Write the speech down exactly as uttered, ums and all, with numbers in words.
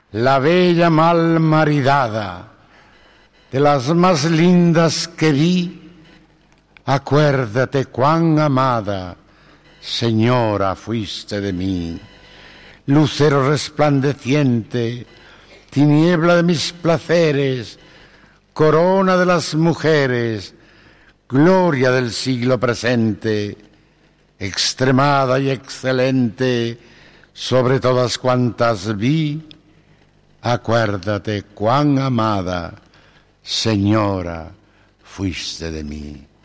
la bella mal maridada, de las más lindas que vi, acuérdate cuán amada, señora, fuiste de mí. Lucero resplandeciente, tiniebla de mis placeres, corona de las mujeres, gloria del siglo presente, extremada y excelente sobre todas cuantas vi, acuérdate cuán amada, señora, fuiste de mí.